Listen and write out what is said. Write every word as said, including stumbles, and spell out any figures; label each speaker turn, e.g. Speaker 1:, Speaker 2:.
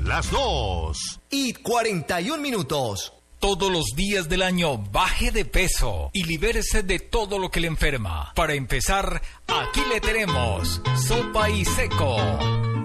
Speaker 1: las dos y cuarenta y un minutos.
Speaker 2: Todos los días del año baje de peso y libérese de todo lo que le enferma. Para empezar, aquí le tenemos Sopa y Seco.